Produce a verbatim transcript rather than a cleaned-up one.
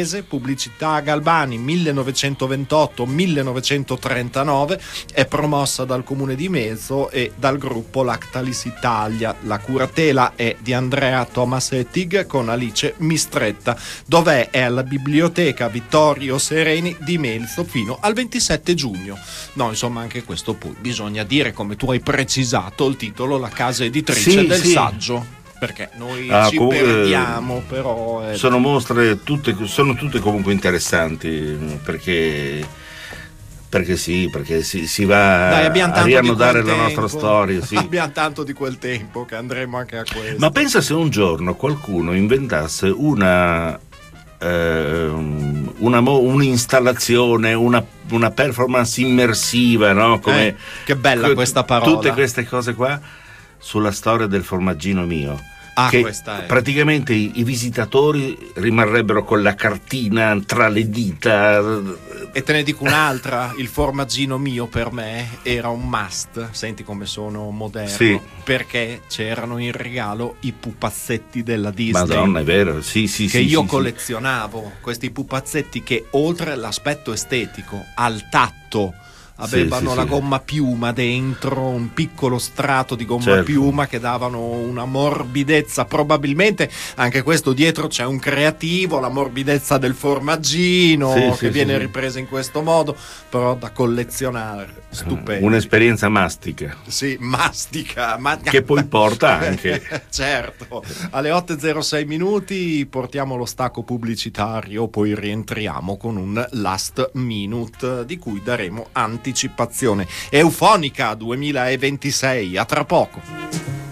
Pubblicità Galbani millenovecentoventotto millenovecentotrentanove, è promossa dal Comune di Melzo e dal gruppo Lactalis Italia. La curatela è di Andrea Thomas Ettig con Alice Mistretta. Dov'è? È alla Biblioteca Vittorio Sereni di Melzo fino al ventisette giugno. No, insomma, anche questo poi bisogna dire, come tu hai precisato, il titolo, la casa editrice sì, del sì. saggio. Perché noi ah, ci comunque, perdiamo, però è... sono mostre tutte, sono tutte comunque interessanti, perché perché sì, perché si, si va Dai, a riannodare la tempo. nostra storia, sì. Abbiamo tanto di quel tempo che andremo anche a questo. Ma pensa se un giorno qualcuno inventasse una eh, una un'installazione, una, una performance immersiva, no? Come eh, che bella que- questa parola. Tutte queste cose qua sulla storia del formaggino mio. Ah, che questa è. Praticamente i, i visitatori rimarrebbero con la cartina tra le dita. E te ne dico un'altra, il formaggino mio per me era un must, senti come sono moderno, sì. Perché c'erano in regalo i pupazzetti della Disney. Madonna, è vero, sì, sì, che sì, io sì, collezionavo, sì. Questi pupazzetti che oltre all'aspetto estetico, al tatto, avevano sì, sì, la sì. gomma piuma dentro, un piccolo strato di gomma certo. piuma che davano una morbidezza, probabilmente anche questo dietro c'è un creativo, la morbidezza del formaggino, sì, che sì, viene sì, ripresa in questo modo, però da collezionare, stupendo. Un'esperienza mastica. Sì, mastica, ma... che poi porta anche. Certo, alle otto e zero sei minuti portiamo lo stacco pubblicitario, poi rientriamo con un last minute di cui daremo anticipazione. Eufonica duemilaventisei, a tra poco.